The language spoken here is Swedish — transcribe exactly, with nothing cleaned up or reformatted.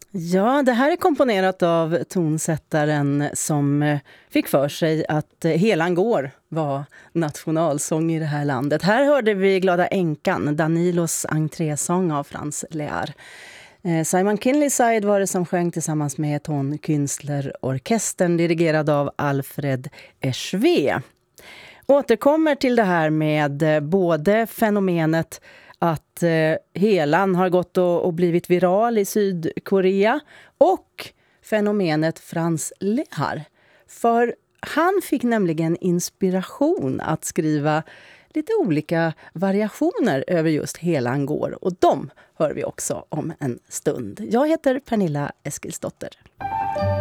Ja, det här är komponerat av tonsättaren som fick för sig att Helan går var nationalsång i det här landet. Här hörde vi Glada änkan, Danilos entrésång av Franz Lear. Simon Kinleyside var det som sjöng tillsammans med Tonkünstlerorkestern dirigerad av Alfred Eschwe. Återkommer till det här med både fenomenet att eh, Helan har gått och, och blivit viral i Sydkorea och fenomenet Franz Lear. För han fick nämligen inspiration att skriva lite olika variationer över just Helan går. Och de hör vi också om en stund. Jag heter Pernilla Eskilsdotter.